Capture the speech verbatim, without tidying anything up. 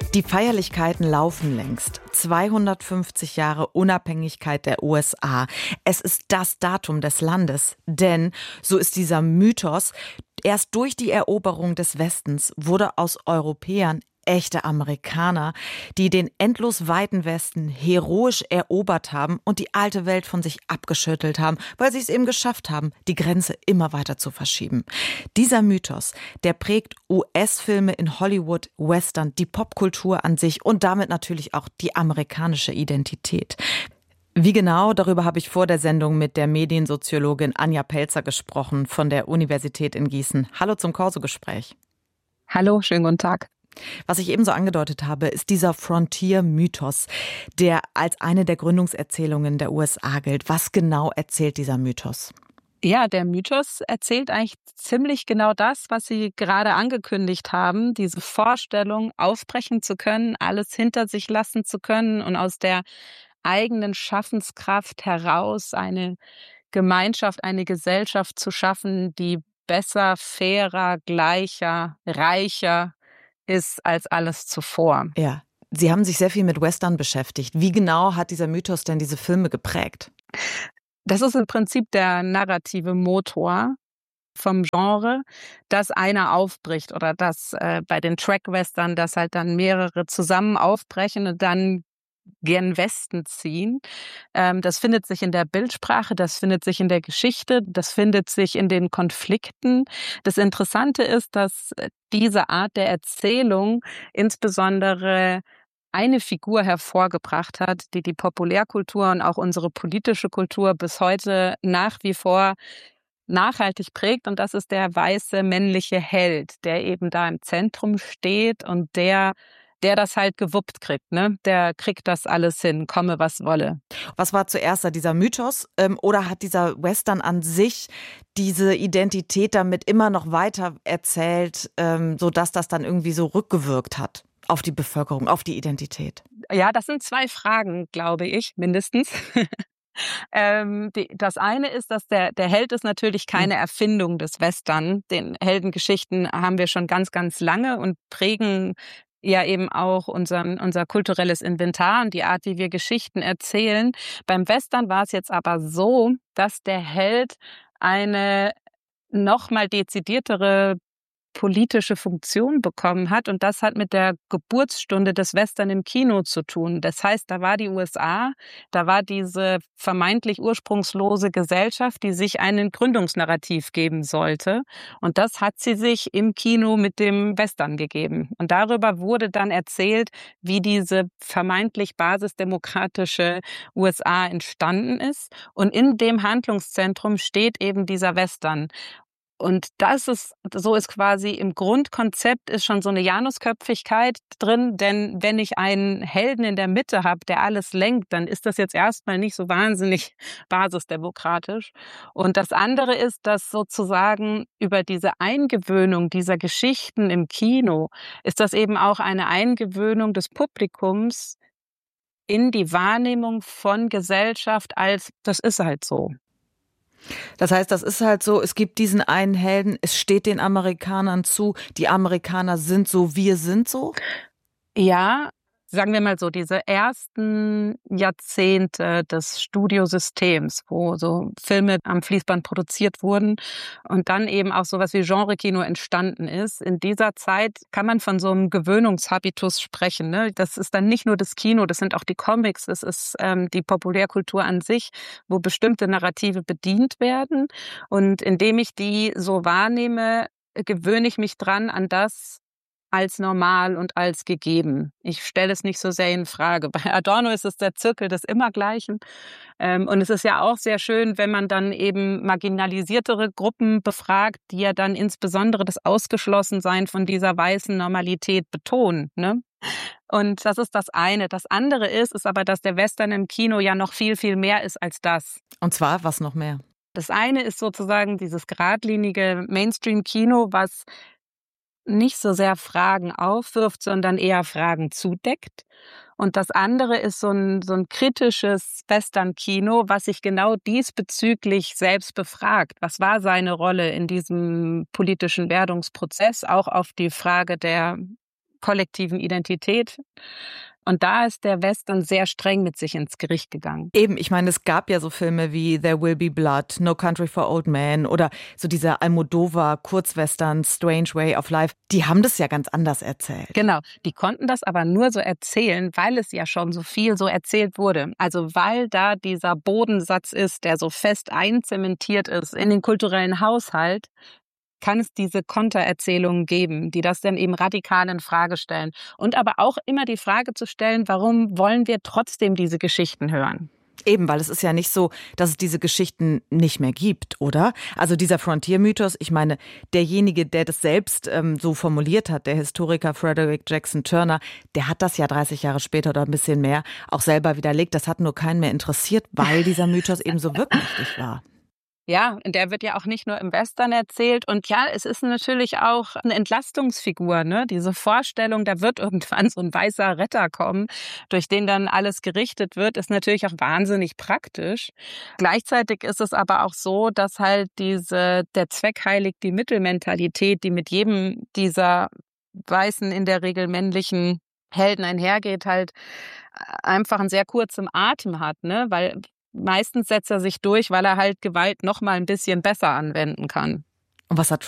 Die Feierlichkeiten laufen längst. zweihundertfünfzig Jahre Unabhängigkeit der U S A. Es ist das Datum des Landes. Denn, so ist dieser Mythos, erst durch die Eroberung des Westens wurde aus Europäern echte Amerikaner, die den endlos weiten Westen heroisch erobert haben und die alte Welt von sich abgeschüttelt haben, weil sie es eben geschafft haben, die Grenze immer weiter zu verschieben. Dieser Mythos, der prägt U S-Filme in Hollywood, Western, die Popkultur an sich und damit natürlich auch die amerikanische Identität. Wie genau, darüber habe ich vor der Sendung mit der Mediensoziologin Anja Pelzer gesprochen von der Universität in Gießen. Hallo zum Corso-Gespräch. Hallo, schönen guten Tag. Was ich eben so angedeutet habe, ist dieser Frontier-Mythos, der als eine der Gründungserzählungen der U S A gilt. Was genau erzählt dieser Mythos? Ja, der Mythos erzählt eigentlich ziemlich genau das, was Sie gerade angekündigt haben, diese Vorstellung, aufbrechen zu können, alles hinter sich lassen zu können und aus der eigenen Schaffenskraft heraus eine Gemeinschaft, eine Gesellschaft zu schaffen, die besser, fairer, gleicher, reicher ist als alles zuvor. Ja, Sie haben sich sehr viel mit Western beschäftigt. Wie genau hat dieser Mythos denn diese Filme geprägt? Das ist im Prinzip der narrative Motor vom Genre, dass einer aufbricht oder dass äh, bei den Track-Western, dass halt dann mehrere zusammen aufbrechen und dann gen Westen ziehen. Ähm, das findet sich in der Bildsprache, das findet sich in der Geschichte, das findet sich in den Konflikten. Das Interessante ist, dass diese Art der Erzählung insbesondere eine Figur hervorgebracht hat, die die Populärkultur und auch unsere politische Kultur bis heute nach wie vor nachhaltig prägt. Und das ist der weiße männliche Held, der eben da im Zentrum steht und der der das halt gewuppt kriegt, ne? Der kriegt das alles hin, komme was wolle. Was war zuerst da, dieser Mythos ähm, oder hat dieser Western an sich diese Identität damit immer noch weiter erzählt, ähm, sodass das dann irgendwie so rückgewirkt hat auf die Bevölkerung, auf die Identität? Ja, das sind zwei Fragen, glaube ich, mindestens. ähm, die, das eine ist, dass der, der Held ist natürlich keine Erfindung des Western. Den Heldengeschichten haben wir schon ganz, ganz lange und prägen ja eben auch unser, unser kulturelles Inventar und die Art, wie wir Geschichten erzählen. Beim Western war es jetzt aber so, dass der Held eine noch mal dezidiertere politische Funktion bekommen hat und das hat mit der Geburtsstunde des Western im Kino zu tun. Das heißt, da war die U S A, da war diese vermeintlich ursprungslose Gesellschaft, die sich einen Gründungsnarrativ geben sollte und das hat sie sich im Kino mit dem Western gegeben. Und darüber wurde dann erzählt, wie diese vermeintlich basisdemokratische U S A entstanden ist und in dem Handlungszentrum steht eben dieser Western. Und das ist, so ist quasi im Grundkonzept ist schon so eine Janusköpfigkeit drin, denn wenn ich einen Helden in der Mitte habe, der alles lenkt, dann ist das jetzt erstmal nicht so wahnsinnig basisdemokratisch. Und das andere ist, dass sozusagen über diese Eingewöhnung dieser Geschichten im Kino ist das eben auch eine Eingewöhnung des Publikums in die Wahrnehmung von Gesellschaft als, das ist halt so. Das heißt, das ist halt so, es gibt diesen einen Helden, es steht den Amerikanern zu, die Amerikaner sind so, wir sind so? Ja, sagen wir mal so, diese ersten Jahrzehnte des Studiosystems, wo so Filme am Fließband produziert wurden und dann eben auch sowas wie Genrekino entstanden ist. In dieser Zeit kann man von so einem Gewöhnungshabitus sprechen, ne? Das ist dann nicht nur das Kino, das sind auch die Comics, das ist ähm, die Populärkultur an sich, wo bestimmte Narrative bedient werden. Und indem ich die so wahrnehme, gewöhne ich mich dran an das, als normal und als gegeben. Ich stelle es nicht so sehr in Frage. Bei Adorno ist es der Zirkel des Immergleichen. Und es ist ja auch sehr schön, wenn man dann eben marginalisiertere Gruppen befragt, die ja dann insbesondere das Ausgeschlossensein von dieser weißen Normalität betonen, ne? Und das ist das eine. Das andere ist, ist aber, dass der Western im Kino ja noch viel, viel mehr ist als das. Und zwar, was noch mehr? Das eine ist sozusagen dieses geradlinige Mainstream-Kino, was nicht so sehr Fragen aufwirft, sondern eher Fragen zudeckt. Und das andere ist so ein, so ein kritisches Western-Kino, was sich genau diesbezüglich selbst befragt. Was war seine Rolle in diesem politischen Werdungsprozess? Auch auf die Frage der kollektiven Identität. Und da ist der Western sehr streng mit sich ins Gericht gegangen. Eben, ich meine, es gab ja so Filme wie There Will Be Blood, No Country for Old Men oder so dieser Almodovar-Kurzwestern Strange Way of Life. Die haben das ja ganz anders erzählt. Genau, die konnten das aber nur so erzählen, weil es ja schon so viel so erzählt wurde. Also weil da dieser Bodensatz ist, der so fest einzementiert ist in den kulturellen Haushalt, kann es diese Kontererzählungen geben, die das dann eben radikal in Frage stellen. Und aber auch immer die Frage zu stellen, warum wollen wir trotzdem diese Geschichten hören? Eben, weil es ist ja nicht so, dass es diese Geschichten nicht mehr gibt, oder? Also dieser Frontier-Mythos, ich meine, derjenige, der das selbst ähm, so formuliert hat, der Historiker Frederick Jackson Turner, der hat das ja dreißig Jahre später oder ein bisschen mehr auch selber widerlegt. Das hat nur keinen mehr interessiert, weil dieser Mythos eben so wirkmächtig war. Ja, und der wird ja auch nicht nur im Western erzählt. Und ja, es ist natürlich auch eine Entlastungsfigur, ne? Diese Vorstellung, da wird irgendwann so ein weißer Retter kommen, durch den dann alles gerichtet wird, ist natürlich auch wahnsinnig praktisch. Gleichzeitig ist es aber auch so, dass halt diese, der Zweck heiligt die Mittelmentalität, die mit jedem dieser weißen, in der Regel männlichen Helden einhergeht, halt einfach einen sehr kurzen Atem hat, ne? Weil meistens setzt er sich durch, weil er halt Gewalt noch mal ein bisschen besser anwenden kann. Und was hat